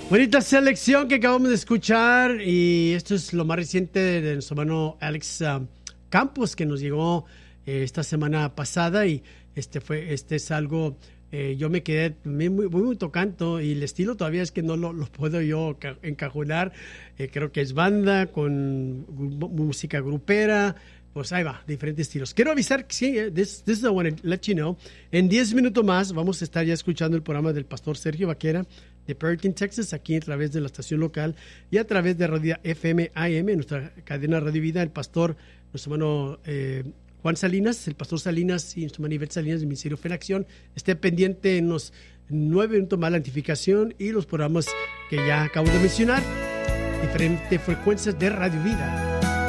Bonita selección que acabamos de escuchar y esto es lo más reciente de nuestro hermano Alex Campos que nos llegó esta semana pasada y este es algo, yo me quedé muy tocando y el estilo todavía es que no lo puedo yo encajonar, creo que es banda con música grupera. Pues ahí va, diferentes estilos. Quiero avisar que sí, this is I want to let you know. En 10 minutos más vamos a estar ya escuchando el programa del pastor Sergio Vaquera de Perkin, Texas, aquí a través de la estación local y a través de Radio FM AM, nuestra cadena Radio Vida, el pastor, nuestro hermano Juan Salinas, el pastor Salinas y nuestro hermano Ivette Salinas del Ministerio Fe en Acción. Esté pendiente en los 9 minutos más la notificación y los programas que ya acabo de mencionar, diferentes frecuencias de Radio Vida.